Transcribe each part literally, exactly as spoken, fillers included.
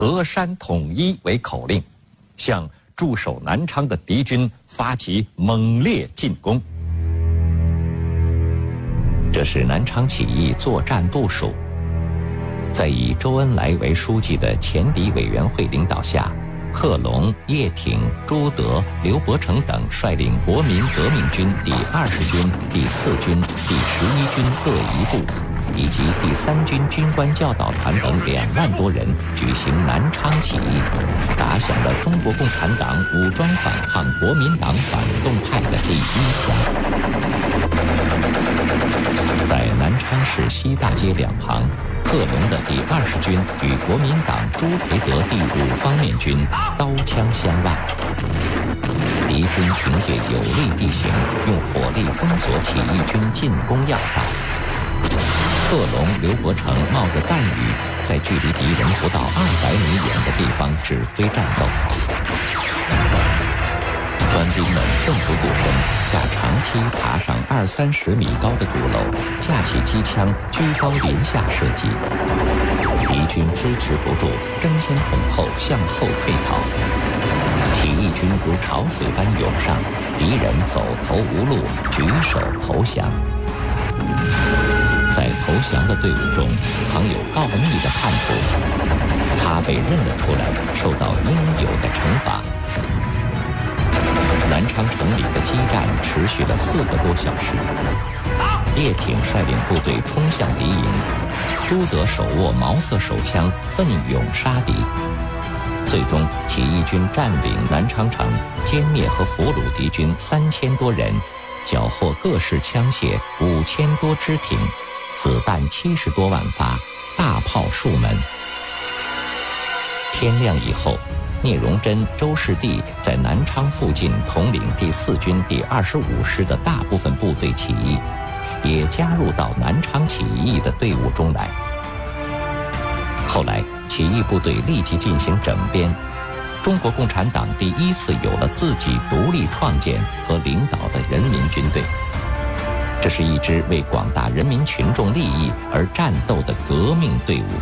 河山统一为口令，向驻守南昌的敌军发起猛烈进攻。这是南昌起义作战部署。在以周恩来为书记的前敌委员会领导下，贺龙、叶挺、朱德、刘伯承等率领国民革命军第二十军、第四军、第十一军各一部，以及第三军军官教导团等两万多人举行南昌起义，打响了中国共产党武装反抗国民党反动派的第一枪。在南昌市西大街两旁，贺龙的第二十军与国民党朱培德第五方面军刀枪相望，敌军凭借有利地形，用火力封锁起义军进攻要道。贺龙、刘伯承冒着弹雨，在距离敌人不到二百米远的地方指挥战斗。官兵们奋不顾身，架长梯爬上二三十米高的鼓楼，架起机枪，居高临下射击。敌军支持不住，争先恐后向后退逃。起义军如潮水般涌上，敌人走投无路，举手投降。在投降的队伍中，藏有告密的叛徒，他被认了出来，受到应有的惩罚。南昌城里的激战持续了四个多小时，叶挺率领部队冲向敌营，朱德手握毛瑟手枪，奋勇杀敌。最终，起义军占领南昌城，歼灭和俘虏敌军三千多人，缴获各式枪械五千多支挺，子弹七十多万发，大炮数门。天亮以后，聂荣臻、周士第在南昌附近统领第四军第二十五师的大部分部队起义，也加入到南昌起义的队伍中来。后来，起义部队立即进行整编，中国共产党第一次有了自己独立创建和领导的人民军队。这是一支为广大人民群众利益而戰鬥的革命隊伍。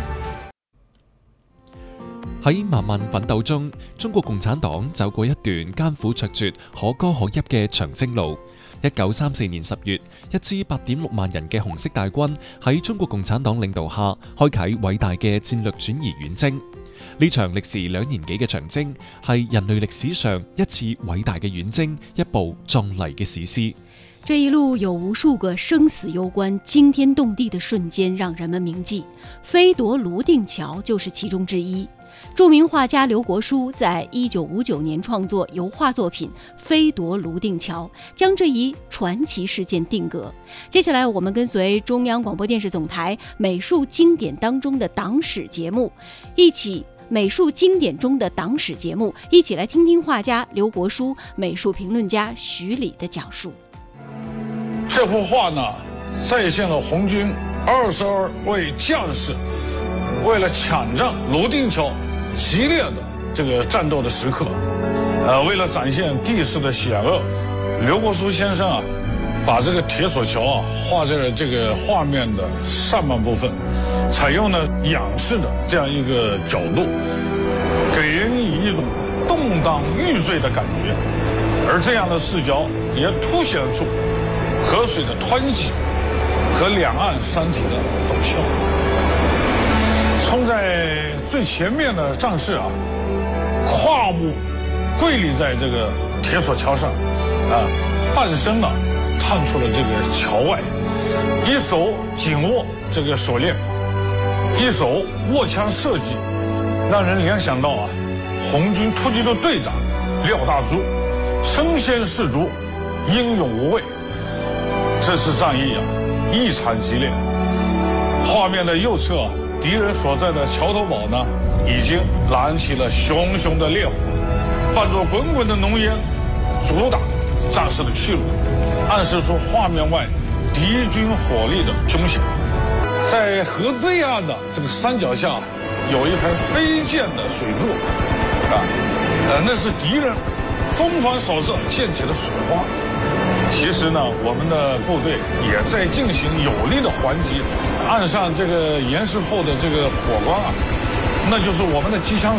喺漫漫奮鬥中，中國共產黨走過一段艱苦卓絕、可歌可泣嘅長征路。一九三四年十月，一支八點六萬人嘅紅色大軍喺中國共產黨領導下，開啟偉大嘅戰略轉移遠征。呢場歷時兩年幾嘅長征，係人類歷史上一次偉大嘅遠征，一部壯麗嘅史詩。 这一路有无数个生死攸关、惊天动地的瞬间让人们铭记，飞夺泸定桥就是其中之一。著名画家刘国书在一九五九年创作油画作品《飞夺泸定桥》，将这一传奇事件定格。接下来，我们跟随中央广播电视总台美术经典当中的党史节目，一起美术经典中的党史节目，一起来听听画家刘国书、美术评论家徐礼的讲述。 这幅画呢，再现了红军二十二位将士为了抢占泸定桥激烈的这个战斗的时刻。呃，为了展现地势的险恶，刘国书先生啊，把这个铁索桥啊画在了这个画面的上半部分，采用了仰视的这样一个角度，给人以一种动荡欲坠的感觉。而这样的视角也凸显出河水的湍急和两岸山体的陡峭。冲在最前面的战士啊，胯部跪立在这个铁索桥上，啊，半身呢探出了这个桥外，一手紧握这个锁链，一手握枪射击，让人联想到啊，红军突击队队长廖大铢身先士卒，英勇无畏。这次战役啊，异常激烈。画面的右侧啊，敌人所在的桥头堡呢，已经燃起了熊熊的烈火，伴着滚滚的浓烟，阻挡战士的去路，暗示出画面外敌军火力的凶险。在河对岸的这个山脚下，有一排飞溅的水柱，啊，呃，那是敌人疯狂扫射溅起的水花。其实呢，我们的部队也在进行有力的还击，岸上这个岩石后的这个火光啊， 那就是我们的机枪